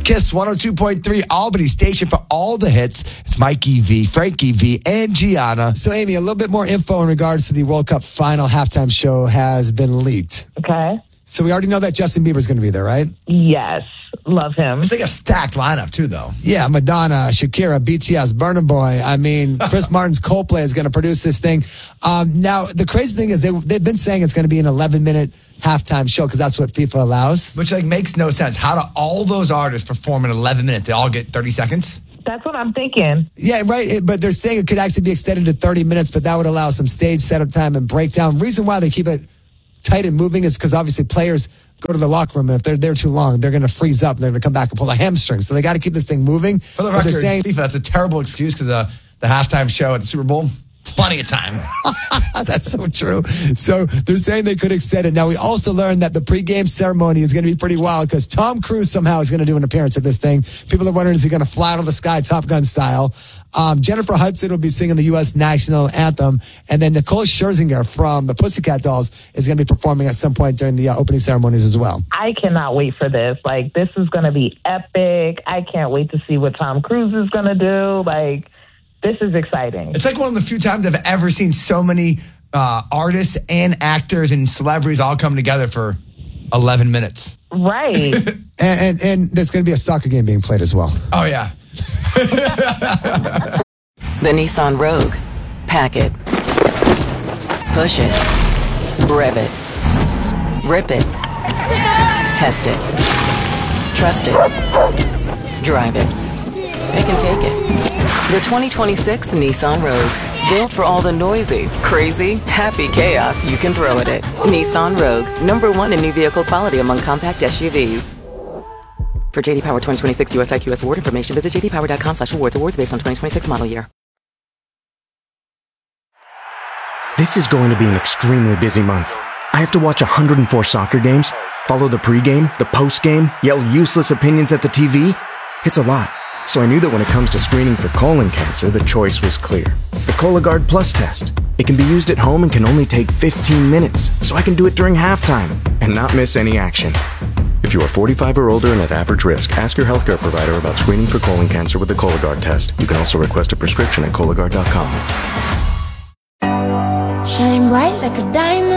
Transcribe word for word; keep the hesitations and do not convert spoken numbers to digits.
Kiss one oh two point three, Albany station for all the hits. It's Mikey V, Frankie V, and Gianna. So, Amy, a little bit more info in regards to the World Cup final halftime show has been leaked. Okay. So we already know that Justin Bieber's going to be there, right? Yes. Love him. It's like a stacked lineup, too, though. Yeah, Madonna, Shakira, B T S, Burna Boy. I mean, Chris Martin's Coldplay is going to produce this thing. Um, now, the crazy thing is they, they've been saying it's going to be an eleven-minute halftime show because that's what FIFA allows. Which, like, makes no sense. How do all those artists perform in eleven minutes? They all get thirty seconds? That's what I'm thinking. Yeah, right. It, but they're saying it could actually be extended to thirty minutes, but that would allow some stage setup time and breakdown. Reason why they keep it tight and moving is because obviously players go to the locker room, and if they're there too long, they're going to freeze up, and they're going to come back and pull a hamstring. So they got to keep this thing moving. For the But record, they're saying, FIFA, that's a terrible excuse because uh, the halftime show at the Super Bowl, plenty of time. that's so true. So they're saying they could extend it. Now, we also learned that the pregame ceremony is going to be pretty wild because Tom Cruise somehow is going to do an appearance at this thing. People are wondering, is he going to fly out of the sky, Top Gun style? Um, Jennifer Hudson will be singing the U S national anthem. And then Nicole Scherzinger from the Pussycat Dolls is going to be performing at some point during the uh, opening ceremonies as well. I cannot wait for this. Like, this is going to be epic. I can't wait to see what Tom Cruise is going to do. Like, this is exciting. It's like one of the few times I've ever seen so many uh, artists and actors and celebrities all come together for eleven minutes. Right. and, and, and there's going to be a soccer game being played as well. Oh, yeah. The Nissan Rogue. Pack it. Push it. Rev it. Rip it. Test it. Trust it. Drive it. Pick and take it. The twenty twenty-six Nissan Rogue. Built for all the noisy, crazy, happy chaos you can throw at it. Nissan Rogue. Number one in new vehicle quality among compact S U Vs. For J D Power twenty twenty-six U S I Q S award information, visit j d power dot com slash awards. Awards based on twenty twenty-six model year. This is going to be an extremely busy month. I have to watch one hundred four soccer games, follow the pregame, the postgame, yell useless opinions at the T V. It's a lot. So I knew that when it comes to screening for colon cancer, the choice was clear. The Cologuard Plus test. It can be used at home and can only take fifteen minutes, so I can do it during halftime and not miss any action. If you are forty-five or older and at average risk, ask your healthcare provider about screening for colon cancer with the Cologuard test. You can also request a prescription at Cologuard dot com. Shine bright like a diamond.